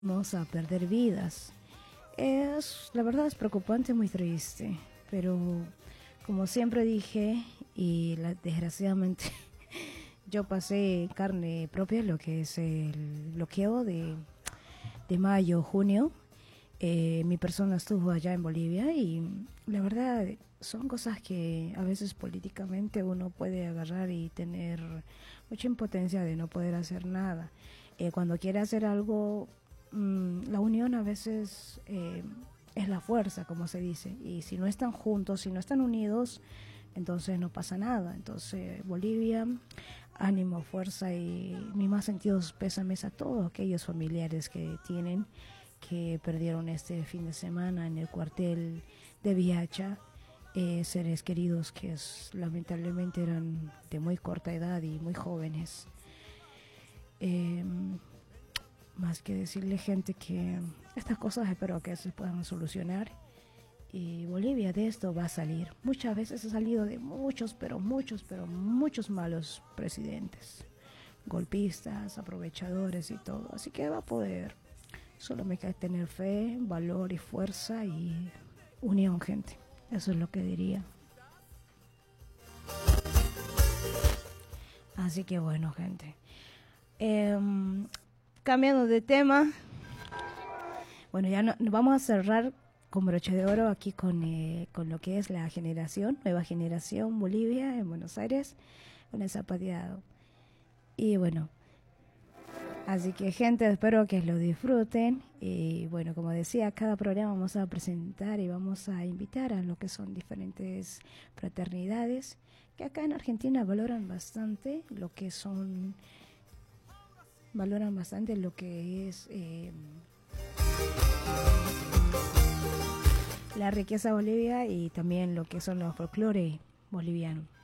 vamos a perder vidas. La verdad es preocupante, muy triste, pero como siempre dije, desgraciadamente yo pasé en carne propia lo que es el bloqueo de mayo, junio. Mi persona estuvo allá en Bolivia y la verdad son cosas que a veces políticamente uno puede agarrar y tener mucha impotencia de no poder hacer nada. Cuando quiere hacer algo, la unión a veces es la fuerza, como se dice, y si no están juntos, si no están unidos, entonces no pasa nada. Entonces Bolivia, ánimo, fuerza y mis más sentidos pésames a todos aquellos familiares que perdieron este fin de semana en el cuartel de Viacha, seres queridos que lamentablemente eran de muy corta edad y muy jóvenes. Eh, Más que decirle, gente, que estas cosas espero que se puedan solucionar y Bolivia de esto va a salir. Muchas veces ha salido de muchos malos presidentes, golpistas, aprovechadores y todo, así que va a poder. Solo me queda tener fe, valor y fuerza y unión, gente. Eso es lo que diría. Así que bueno, gente. Cambiando de tema, bueno, ya no, vamos a cerrar con broche de oro aquí con lo que es la nueva generación Bolivia en Buenos Aires, con el zapateado. Y bueno, así que gente, espero que lo disfruten. Y bueno, como decía, cada programa vamos a presentar y vamos a invitar a lo que son diferentes fraternidades, que acá en Argentina valoran bastante lo que es la riqueza Bolivia y también lo que son los folclore bolivianos.